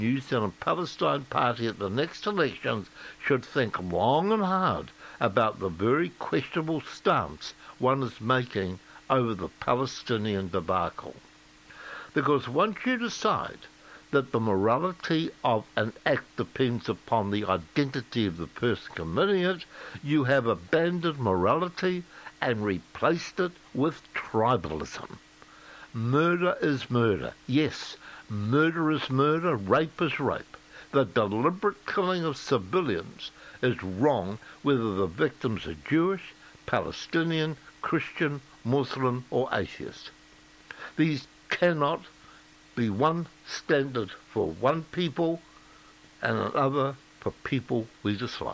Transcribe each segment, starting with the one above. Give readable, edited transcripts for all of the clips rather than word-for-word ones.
New Zealand Palestine Party at the next elections should think long and hard about the very questionable stance one is making over the Palestinian debacle. Because once you decide that the morality of an act depends upon the identity of the person committing it, you have abandoned morality and replaced it with tribalism. Murder is murder. Yes, murder is murder, rape is rape. The deliberate killing of civilians is wrong whether the victims are Jewish, Palestinian, Christian, Muslim or atheist. These cannot be one standard for one people and another for people we dislike.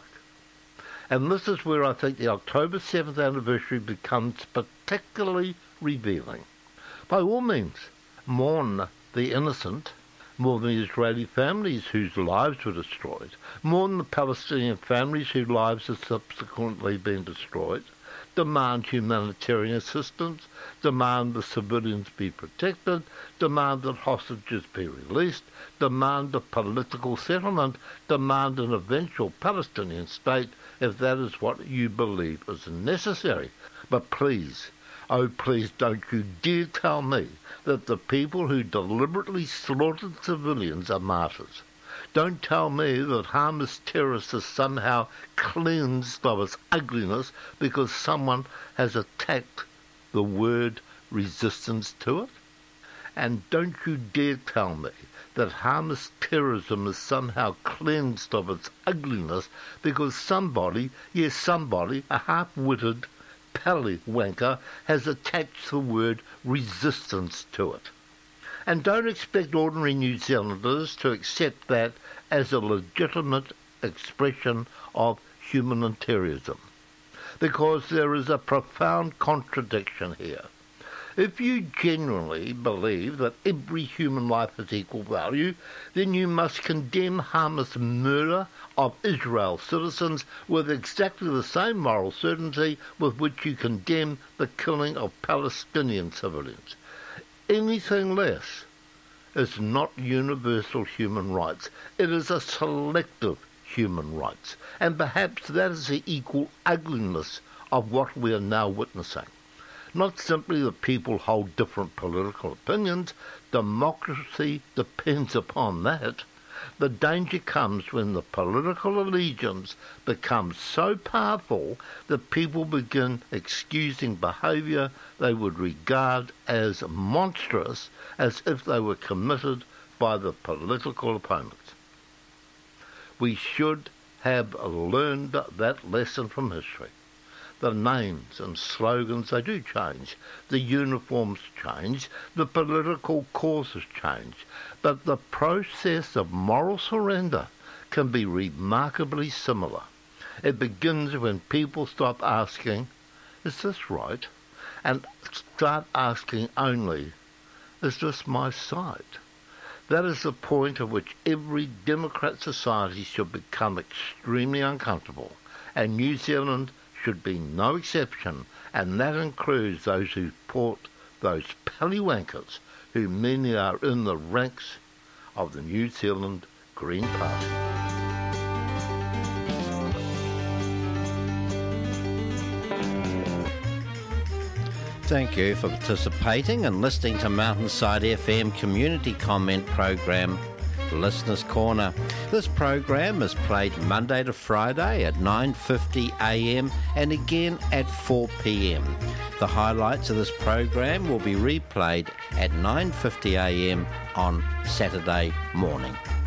And this is where I think the October 7th anniversary becomes particularly revealing. By all means, mourn the innocent, mourn the Israeli families whose lives were destroyed, mourn the Palestinian families whose lives have subsequently been destroyed, demand humanitarian assistance, demand the civilians be protected, demand that hostages be released, demand a political settlement, demand an eventual Palestinian state if that is what you believe is necessary. But please, oh please, don't you dare tell me that the people who deliberately slaughtered civilians are martyrs. Don't tell me that Hamas terrorists are somehow cleansed of its ugliness because someone has attacked the word resistance to it. And don't you dare tell me that Hamas terrorism is somehow cleansed of its ugliness because somebody, yes somebody, a half-witted pally-wanker has attached the word resistance to it. And don't expect ordinary New Zealanders to accept that as a legitimate expression of humanitarianism, because there is a profound contradiction here. If you genuinely believe that every human life has equal value, then you must condemn Hamas' murder of Israel citizens with exactly the same moral certainty with which you condemn the killing of Palestinian civilians. Anything less is not universal human rights. It is a selective human rights. And perhaps that is the equal ugliness of what we are now witnessing. Not simply that people hold different political opinions. Democracy depends upon that. The danger comes when the political allegiance becomes so powerful that people begin excusing behaviour they would regard as monstrous, as if they were committed by the political opponents. We should have learned that lesson from history. The names and slogans, they do change. The uniforms change. The political causes change. But the process of moral surrender can be remarkably similar. It begins when people stop asking, is this right? And start asking only, is this my side? That is the point at which every democrat society should become extremely uncomfortable, and New Zealand should be no exception, and that includes those who support those pally-wankers who many are in the ranks of the New Zealand Green Party. Thank you for participating and listening to Mountainside FM community comment program, Listeners Corner. This program is played Monday to Friday at 9:50 a.m. and again at 4 p.m. The highlights of this program will be replayed at 9:50 a.m. on Saturday morning.